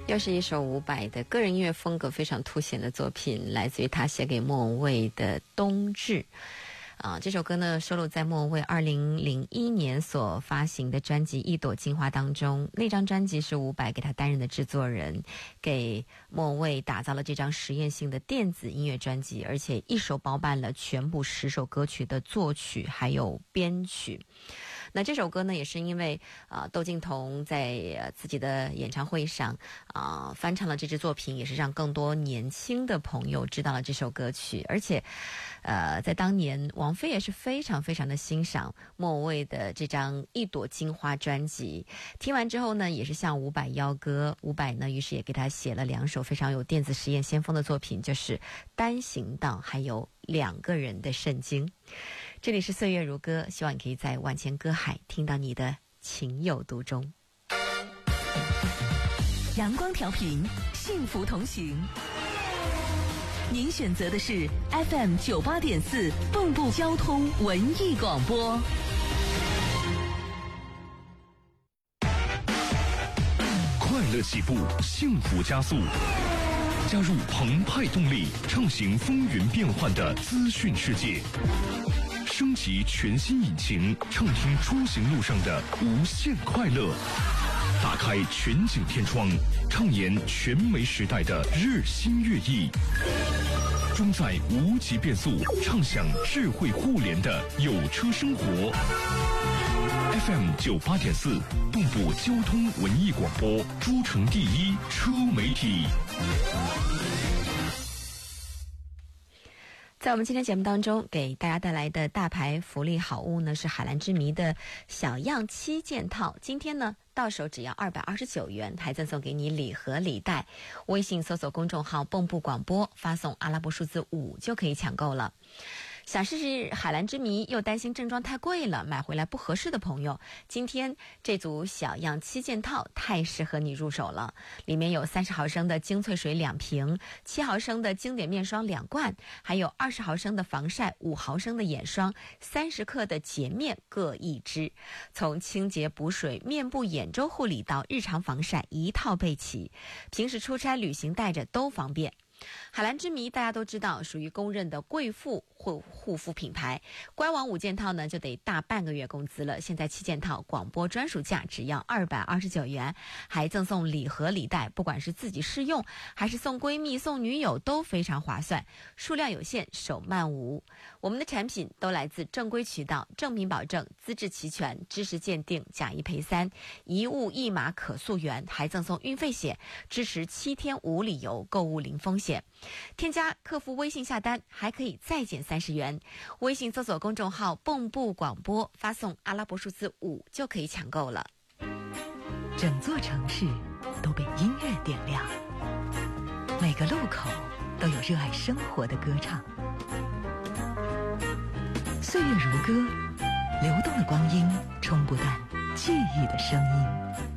又是一首伍佰的个人音乐风格非常凸显的作品，来自于他写给莫文蔚的《冬至》。这首歌呢收录在莫文蔚2001年所发行的专辑《一朵金花》当中。那张专辑是伍佰给他担任的制作人，给莫文蔚打造了这张实验性的电子音乐专辑，而且一手包办了全部10首歌曲的作曲还有编曲。那这首歌呢，也是因为窦靖童在自己的演唱会上翻唱了这支作品，也是让更多年轻的朋友知道了这首歌曲。而且在当年王菲也是非常非常的欣赏莫文蔚的这张《一朵金花》专辑，听完之后呢，也是向伍佰邀歌。伍佰呢，于是也给他写了2首非常有电子实验先锋的作品，就是《单行道》还有《2个人的圣经》。这里是岁月如歌，希望你可以在万千歌海听到你的情有独钟。 阳光调频，幸福同行。您选择的是 FM 98.4蚌埠交通文艺广播。 快乐起步，幸福加速。加入澎湃动力，畅行风云变幻的资讯世界。升级全新引擎，畅听出行路上的无限快乐。打开全景天窗，畅言全媒时代的日新月异。装载无极变速，畅享智慧互联的有车生活。FM 98.4蚌埠交通文艺广播，诸城第一车媒体。 在我们今天节目当中，给大家带来的大牌福利好物呢，是海蓝之谜的小样7件套。今天呢，到手只要229元，还赠送给你礼盒礼袋。微信搜索公众号蚌埠广播，发送阿拉伯数字5就可以抢购了。想试试海蓝之谜又担心正装太贵了，买回来不合适的朋友，今天这组小样7件套太适合你入手了。里面有30毫升的精粹水2瓶，7毫升的经典面霜2罐，还有20毫升的防晒，5毫升的眼霜，30克的洁面各1支。从清洁补水、面部眼周护理到日常防晒，一套备齐，平时出差旅行带着都方便。海蓝之谜大家都知道，属于公认的贵妇护肤品牌，官网5件套呢就得大半个月工资了。现在7件套广播专属价只要229元，还赠送礼盒礼袋，不管是自己试用还是送闺蜜送女友都非常划算，数量有限，手慢无。我们的产品都来自正规渠道，正品保证，资质齐全，知识鉴定，假一赔3，一物一码可溯源，还赠送运费险，支持7天无理由购物零风险。添加客服微信下单还可以再减30元，微信搜索公众号蚌埠广播，发送阿拉伯数字5就可以抢购了。 整座城市都被音乐点亮，每个路口都有热爱生活的歌唱。岁月如歌，流动的光阴冲不淡记忆的声音。